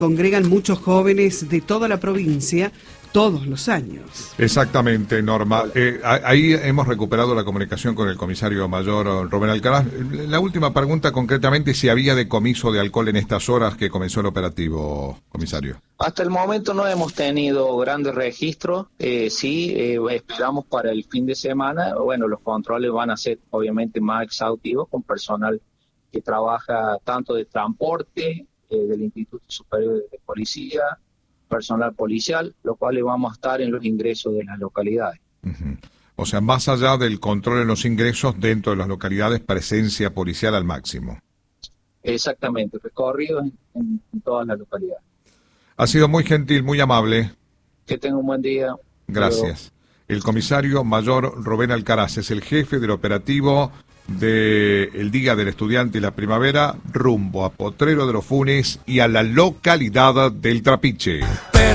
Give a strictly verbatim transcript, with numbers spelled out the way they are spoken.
congregan muchos jóvenes de toda la provincia todos los años. Exactamente, Norma. Eh, ahí hemos recuperado la comunicación con el comisario mayor Rubén Alcaraz. La última pregunta, concretamente, si había decomiso de alcohol en estas horas que comenzó el operativo, comisario. Hasta el momento no hemos tenido grandes registros, eh, sí, eh, esperamos para el fin de semana. Bueno, los controles van a ser obviamente más exhaustivos con personal que trabaja tanto de transporte, eh, del Instituto Superior de Policía, personal policial, lo cual vamos a estar en los ingresos de las localidades. Uh-huh. O sea, más allá del control en los ingresos, dentro de las localidades, presencia policial al máximo. Exactamente, recorrido en, en, en todas las localidades. Ha sido muy gentil, muy amable. Que tenga un buen día. Gracias. El comisario mayor Rubén Alcaraz es el jefe del operativo del Día del Estudiante y la Primavera, rumbo a Potrero de los Funes y a la localidad del Trapiche.